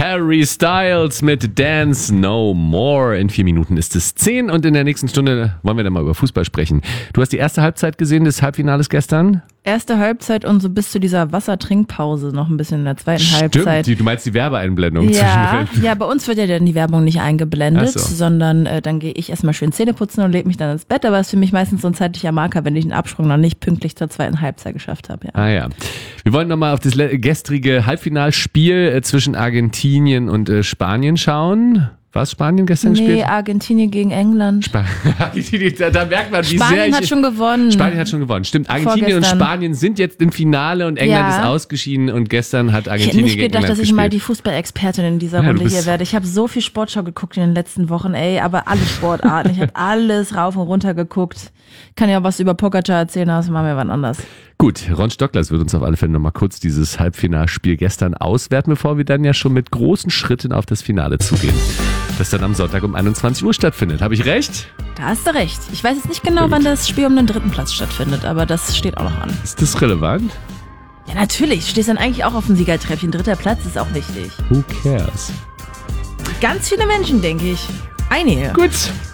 Harry Styles mit Dance No More. In 4 Minuten ist es 10 und in der nächsten Stunde wollen wir dann mal über Fußball sprechen. Du hast die erste Halbzeit gesehen des Halbfinales gestern? Erste Halbzeit und so bis zu dieser Wassertrinkpause noch ein bisschen in der zweiten Halbzeit. Stimmt, du meinst die Werbeeinblendung ja, ja, bei uns wird ja dann die Werbung nicht eingeblendet, so. Sondern dann gehe ich erstmal schön Zähne putzen und lege mich dann ins Bett. Aber es ist für mich meistens so ein zeitlicher Marker, wenn ich den Absprung noch nicht pünktlich zur zweiten Halbzeit geschafft habe. Ja. Ah ja. Wir wollen nochmal auf das gestrige Halbfinalspiel zwischen Argentinien und Spanien schauen. War es Spanien gestern gespielt? Nee, Argentinien gegen England. Argentinien, da merkt man, wie Spanien sehr ich... hat schon gewonnen. Spanien hat schon gewonnen, stimmt. Argentinien und Spanien sind jetzt im Finale und England ist ausgeschieden und gestern hat Argentinien gegen England gespielt. Ich hätte nicht gedacht, dass ich mal die Fußballexpertin in dieser Runde hier werde. Ich habe so viel Sportschau geguckt in den letzten Wochen, aber alle Sportarten. Ich habe alles rauf und runter geguckt. Kann ja auch was über Pogacar erzählen, aber das machen wir wann anders. Gut, Ron Stocklers wird uns auf alle Fälle nochmal kurz dieses Halbfinalspiel gestern auswerten, bevor wir dann ja schon mit großen Schritten auf das Finale zugehen, das dann am Sonntag um 21 Uhr stattfindet. Habe ich recht? Da hast du recht. Ich weiß jetzt nicht genau, wann das Spiel um den 3. Platz stattfindet, aber das steht auch noch an. Ist das relevant? Ja, natürlich. Stehst dann eigentlich auch auf dem Siegertreppchen. 3. Platz ist auch wichtig. Who cares? Ganz viele Menschen, denke ich. Einige. Gut.